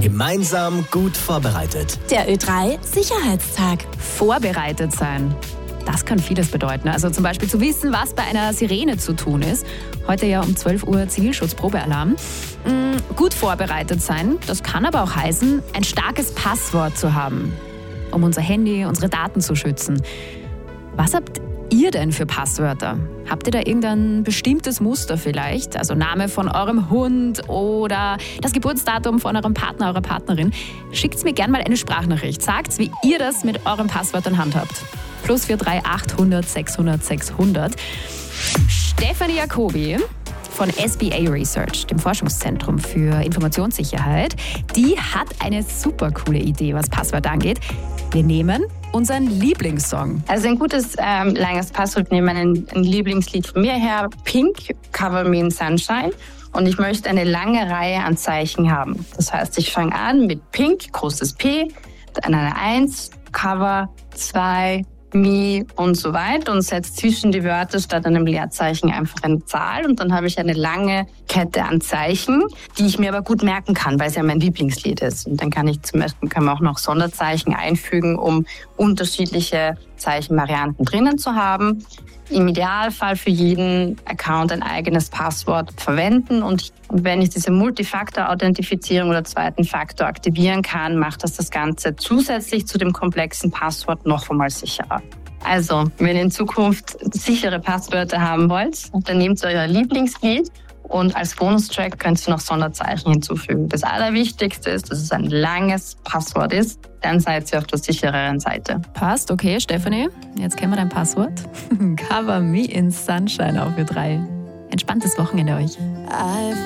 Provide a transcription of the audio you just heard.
Gemeinsam gut vorbereitet. Der Ö3 Sicherheitstag. Vorbereitet sein. Das kann vieles bedeuten. Also zum Beispiel zu wissen, was bei einer Sirene zu tun ist. Heute ja um 12 Uhr Zivilschutzprobealarm. Gut vorbereitet sein, das kann aber auch heißen, ein starkes Passwort zu haben, um unser Handy, unsere Daten zu schützen. Was habt ihr denn für Passwörter? Habt ihr da irgendein bestimmtes Muster vielleicht? Also Name von eurem Hund oder das Geburtsdatum von eurem Partner, eurer Partnerin? Schickt mir gerne mal eine Sprachnachricht. Sagt, wie ihr das mit euren Passwörtern handhabt. +43 800 600 600. Stefanie Jacobi von SBA Research, dem Forschungszentrum für Informationssicherheit, die hat eine super coole Idee, was Passwörter angeht. Wir nehmen unseren Lieblingssong. Also ein gutes langes Passwort, nehmen ein Lieblingslied von mir her, Pink, Cover Me in Sunshine. Und ich möchte eine lange Reihe an Zeichen haben. Das heißt, ich fange an mit Pink, großes P, dann eine 1, Cover, 2, Me und so weiter und setze zwischen die Wörter statt einem Leerzeichen einfach eine Zahl und dann habe ich eine lange Kette an Zeichen, die ich mir aber gut merken kann, weil es ja mein Lieblingslied ist. Und dann kann man auch noch Sonderzeichen einfügen, um unterschiedliche Zeichenvarianten drinnen zu haben. Im Idealfall für jeden Account ein eigenes Passwort verwenden und wenn ich diese Multifaktor-Authentifizierung oder zweiten Faktor aktivieren kann, macht das Ganze zusätzlich zu dem komplexen Passwort noch einmal sicherer. Also, wenn ihr in Zukunft sichere Passwörter haben wollt, dann nehmt euer Lieblingslied und als Bonustrack könnt ihr noch Sonderzeichen hinzufügen. Das Allerwichtigste ist, dass es ein langes Passwort ist. Dann seid ihr auf der sichereren Seite. Passt, okay, Stefanie. Jetzt kennen wir dein Passwort. Cover Me in Sunshine auf Ö3. Entspanntes Wochenende euch.